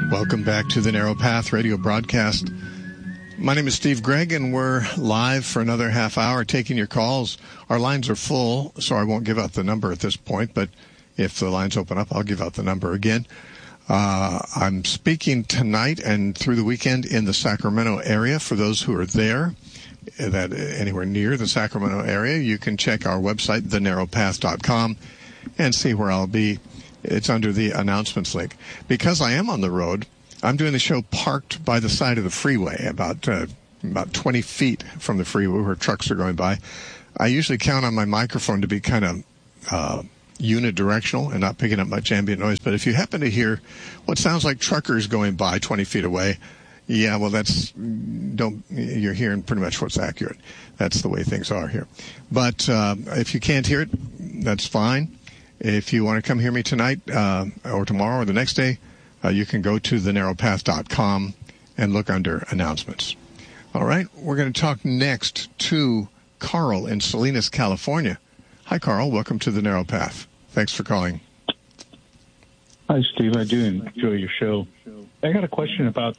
Welcome back to the Narrow Path radio broadcast. My name is Steve Gregg, and we're live for another half hour taking your calls. Our lines are full, so I won't give out the number at this point, but if the lines open up, I'll give out the number again. I'm speaking tonight and through the weekend in the Sacramento area. For those who are there, that anywhere near the Sacramento area, you can check our website, thenarrowpath.com, and see where I'll be. It's under the announcements link. Because I am on the road, I'm doing the show parked by the side of the freeway, about 20 feet from the freeway where trucks are going by. I usually count on my microphone to be kind of unidirectional and not picking up much ambient noise. But if you happen to hear what sounds like truckers going by 20 feet away, yeah, well, you're hearing pretty much what's accurate. That's the way things are here. But if you can't hear it, that's fine. If you want to come hear me tonight or tomorrow or the next day, you can go to thenarrowpath.com and look under announcements. All right, we're going to talk next to Carl in Salinas, California. Hi, Carl. Welcome to the Narrow Path. Thanks for calling. Hi, Steve. I do enjoy your show. I got a question about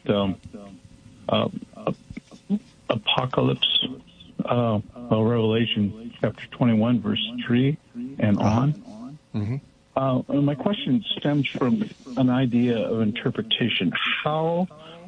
Apocalypse, Revelation chapter 21, verse 3 and on. Mm-hmm. My question stems from an idea of interpretation. How,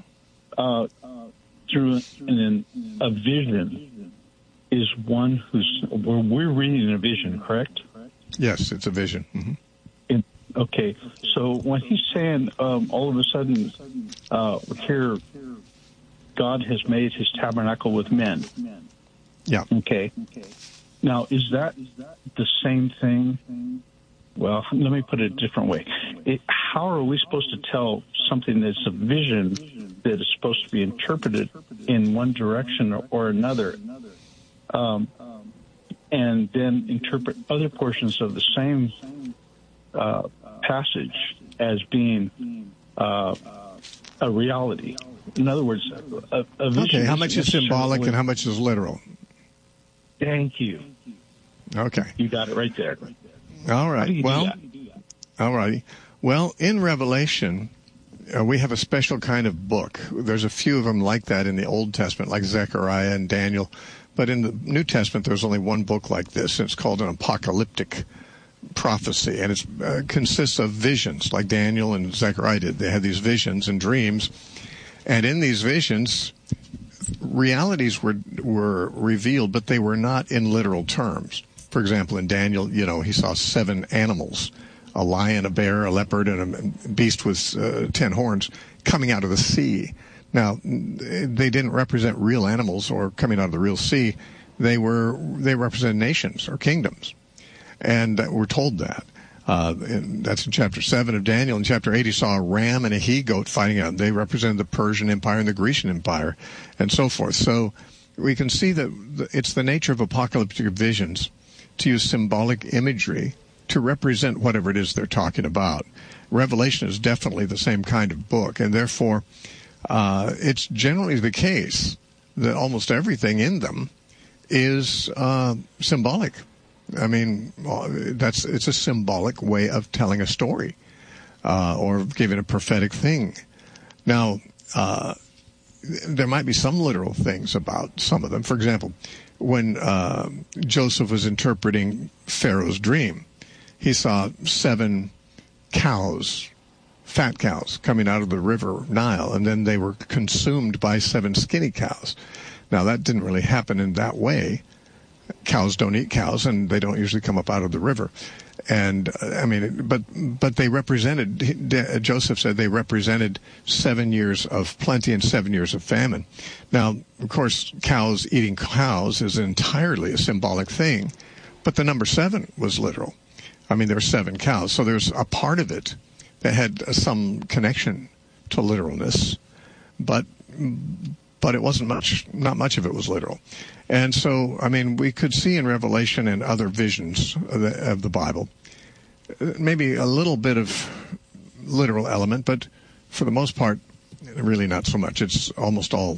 through a vision, is one who's... We're reading a vision, correct? Yes, it's a vision. Mm-hmm. Okay, so when he's saying all of a sudden here God has made his tabernacle with men. Yeah. Okay. Now, is that the same thing? Well, let me put it a different way. How are we supposed to tell something that's a vision that is supposed to be interpreted in one direction or another, and then interpret other portions of the same passage as being a reality? In other words, a vision. Okay, how much is symbolic and how much is literal? Thank you. Okay. You got it right there. All right. All righty. Well, in Revelation, we have a special kind of book. There's a few of them like that in the Old Testament, like Zechariah and Daniel. But in the New Testament, there's only one book like this, and it's called an apocalyptic prophecy. And it consists of visions, like Daniel and Zechariah did. They had these visions and dreams. And in these visions, realities were revealed, but they were not in literal terms. For example, in Daniel, he saw 7 animals, a lion, a bear, a leopard, and a beast with 10 horns coming out of the sea. Now, they didn't represent real animals or coming out of the real sea. They represent nations or kingdoms. And we're told that. That's in chapter 7 of Daniel. In chapter 8, he saw a ram and a he-goat fighting out. They represented the Persian Empire and the Grecian Empire and so forth. So we can see that it's the nature of apocalyptic visions to use symbolic imagery to represent whatever it is they're talking about. Revelation is definitely the same kind of book, and therefore it's generally the case that almost everything in them is symbolic. I mean, it's a symbolic way of telling a story or giving a prophetic thing. Now, there might be some literal things about some of them. For example, when Joseph was interpreting Pharaoh's dream, he saw 7 cows, fat cows, coming out of the river Nile, and then they were consumed by 7 skinny cows. Now, that didn't really happen in that way. Cows don't eat cows, and they don't usually come up out of the river. And, but they represented, Joseph said they represented 7 years of plenty and 7 years of famine. Now, of course, cows eating cows is entirely a symbolic thing, but the number 7 was literal. I mean, there were 7 cows, so there's a part of it that had some connection to literalness, but it wasn't much, not much of it was literal. And so, I mean, we could see in Revelation and other visions of the Bible, maybe a little bit of literal element, but for the most part, really not so much. It's almost all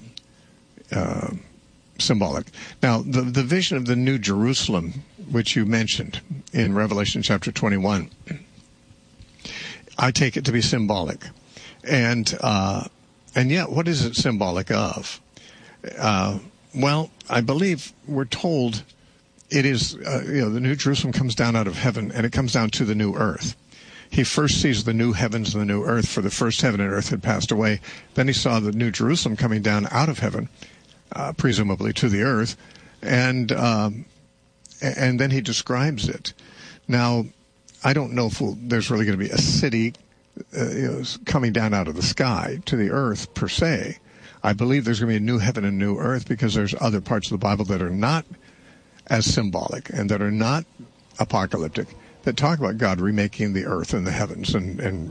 symbolic. Now, the vision of the New Jerusalem, which you mentioned in Revelation chapter 21, I take it to be symbolic. And yet, what is it symbolic of? Well, I believe we're told it is, the New Jerusalem comes down out of heaven, and it comes down to the new earth. He first sees the new heavens and the new earth, for the first heaven and earth had passed away. Then he saw the New Jerusalem coming down out of heaven, presumably to the earth, and then he describes it. Now, I don't know if there's really going to be a city coming down out of the sky to the earth per se. I believe there's going to be a new heaven and new earth because there's other parts of the Bible that are not as symbolic and that are not apocalyptic, that talk about God remaking the earth and the heavens and